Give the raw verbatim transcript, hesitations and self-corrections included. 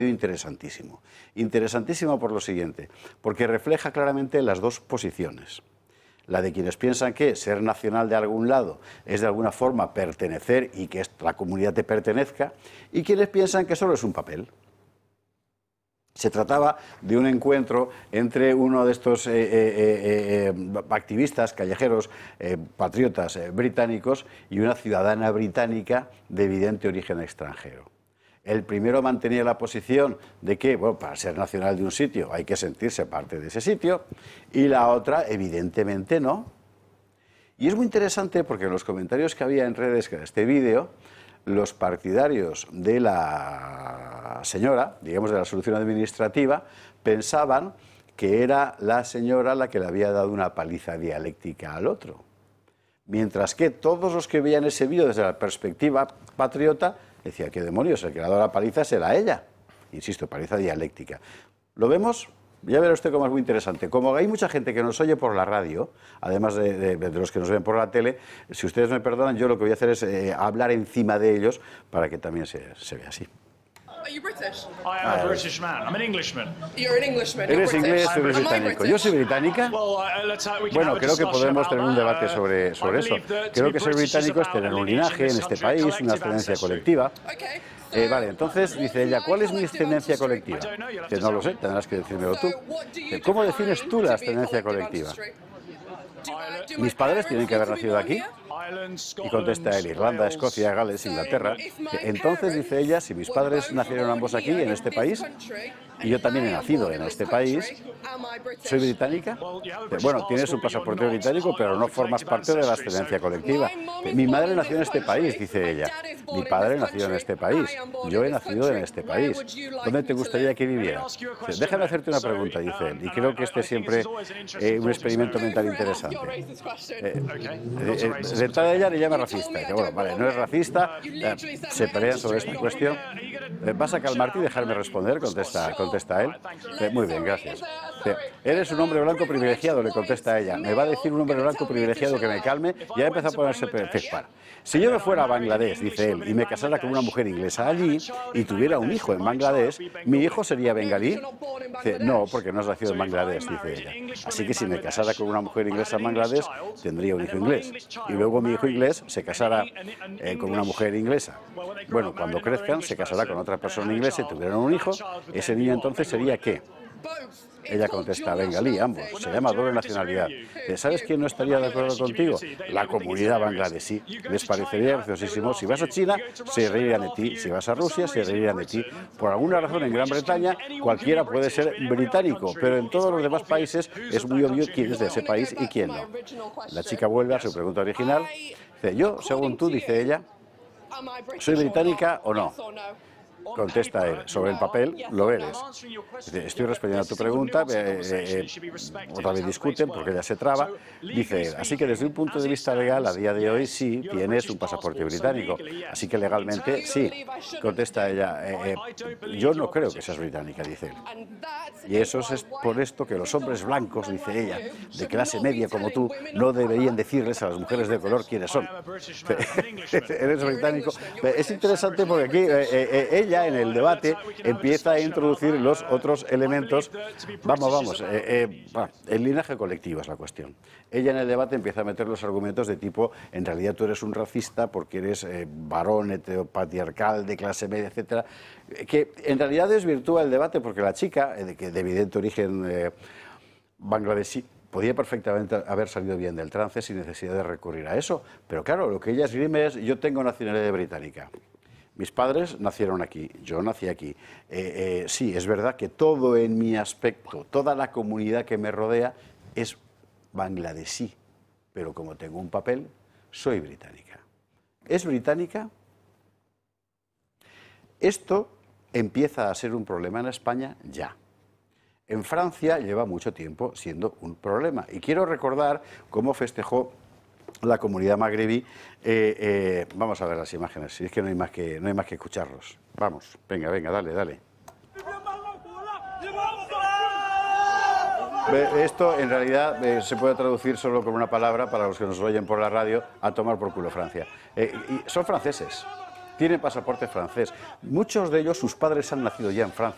Interesantísimo. Interesantísimo por lo siguiente, porque refleja claramente las dos posiciones. La de quienes piensan que ser nacional de algún lado es de alguna forma pertenecer y que la comunidad te pertenezca, y quienes piensan que solo es un papel. Se trataba de un encuentro entre uno de estos eh, eh, eh, activistas callejeros, eh, patriotas eh, británicos, y una ciudadana británica de evidente origen extranjero. El primero mantenía la posición de que, bueno, para ser nacional de un sitio hay que sentirse parte de ese sitio, y la otra, evidentemente, no. Y es muy interesante porque en los comentarios que había en redes de este vídeo, los partidarios de la señora, digamos de la solución administrativa, pensaban que era la señora la que le había dado una paliza dialéctica al otro. Mientras que todos los que veían ese vídeo desde la perspectiva patriota decía, ¿qué demonios? El que le ha dado la paliza será ella. Insisto, paliza dialéctica. ¿Lo vemos? Ya verá usted cómo es muy interesante. Como hay mucha gente que nos oye por la radio, además de, de, de los que nos ven por la tele, si ustedes me perdonan, yo lo que voy a hacer es eh, hablar encima de ellos para que también se, se vea así. Are you British? I am a British man. I'm an Englishman. You're an Englishman. You're ¿Eres British. inglés o eres Am I británico? British? Yo soy británica. Well, uh, let's ha- we can Bueno, have a creo que discussion podemos about tener un that. debate Uh, sobre, sobre I eso. believe that to Creo be que ser British is británico es about tener a un lineage linaje in en this este country, país, una collective ascendencia ancestry. colectiva. Okay. Eh, vale, entonces dice ella, ¿cuál es mi ascendencia colectiva? I don't know, you'll have Que to no lo tell sé, me. tendrás que decírmelo tú. So what do you ¿Cómo define defines tú la to be a ascendencia collective colectiva? ancestry? Do I- do Mis my padres parents tienen que haber need to be nacido born aquí. here? Ireland, Y Scotland, contesta él, Irlanda, Wales. Escocia, Gales, Inglaterra. If my Entonces dice ella, si mis parents padres were nacieron born ambos aquí, here en in este this país, country, y yo también he and I am nacido born en in este this país, country, am I British? ¿soy británica? Well, you have a British Bueno, tienes un passport, but you're pasaporte not británico, part pero of no the formas collective parte de la ancestry, ascendencia so- colectiva. My mom is Mi born madre in nació en this este país, country, dice my ella. dad is born Mi in padre this nació en country, este país. I am born Yo in he this nacido en country. este Where país. would you like ¿Dónde me te to gustaría live? que Let me viviera? ask you a Dice, question déjame then. hacerte una So, pregunta, um, dice él. Y and creo I- que este I es think siempre this is always an eh, interesting un thought experimento experiment. mental Go for it, interesante. ask your racist question. Eh, Okay, eh, not a eh, racist de entrada ella le llama You told racista. me Que I bueno, don't vale, belong no es here. racista, You eh, literally said se my pelean sobre ancestry. esta cuestión. Eh, ¿Vas a calmarte y dejarme responder? Contesta, contesta él. Eh, Muy bien, gracias. Eh, Eres un hombre blanco privilegiado, le contesta ella. Me va a decir un hombre blanco privilegiado que me calme. Ya empieza a ponerse perfecto. Si yo me fuera a Bangladesh, dice él, y me casara con una mujer inglesa allí y tuviera un hijo en Bangladesh, ¿mi hijo sería bengalí? Dice, no, porque no has nacido en Bangladesh, dice ella. Así que si me casara con una mujer inglesa en Bangladesh, tendría un hijo inglés. Y luego mi hijo inglés se casara eh, con una mujer inglesa. Bueno, cuando crezcan, se casará con otra persona inglesa y tuvieran un hijo. Ese niño entonces sería ¿qué? Ella contesta, bengalí, ambos. Se llama doble nacionalidad. ¿Sabes quién no estaría de acuerdo contigo? La comunidad bangladesí. Les parecería graciosísimo. Si vas a China, se reirían de ti. Si vas a Rusia, se reirían de ti. Por alguna razón, en Gran Bretaña, cualquiera puede ser británico, pero en todos los demás países es muy obvio quién es de ese país y quién no. La chica vuelve a su pregunta original. Dice, yo, según tú, dice ella, ¿soy británica o no? Contesta él, sobre el papel lo eres. Dice, estoy respondiendo a tu pregunta, eh, eh, otra vez discuten porque ella se traba. Dice él, así que desde un punto de vista legal, a día de hoy sí tienes un pasaporte británico. Así que legalmente sí. Contesta ella, eh, eh, yo no creo que seas británica, dice él. Y eso es por esto que los hombres blancos, dice ella, de clase media como tú, no deberían decirles a las mujeres de color quiénes son. Eres británico. Es interesante porque aquí eh, eh, ella en el debate empieza a introducir los otros elementos. Vamos, vamos, eh, eh, bah, el linaje colectivo es la cuestión. Ella en el debate empieza a meter los argumentos de tipo, en realidad tú eres un racista porque eres eh, varón heteropatriarcal de clase media, etcétera, que en realidad desvirtúa el debate porque la chica, eh, de, que de evidente origen eh, bangladesí, podía perfectamente haber salido bien del trance sin necesidad de recurrir a eso. Pero claro, lo que ella esgrime es, yo tengo nacionalidad británica. Mis padres nacieron aquí, yo nací aquí. Eh, eh, sí, es verdad que todo en mi aspecto, toda la comunidad que me rodea es bangladesí, pero como tengo un papel, soy británica. ¿Es británica? Esto empieza a ser un problema en España ya. En Francia lleva mucho tiempo siendo un problema. Y quiero recordar cómo festejó la comunidad magrebí. Eh, eh, vamos a ver las imágenes, si es que no hay más que, no hay más que escucharlos. Vamos, venga, venga, dale, dale. Esto en realidad eh, se puede traducir solo con una palabra para los que nos oyen por la radio, a tomar por culo Francia. Eh, y son franceses, tienen pasaporte francés. Muchos de ellos, sus padres han nacido ya en Francia.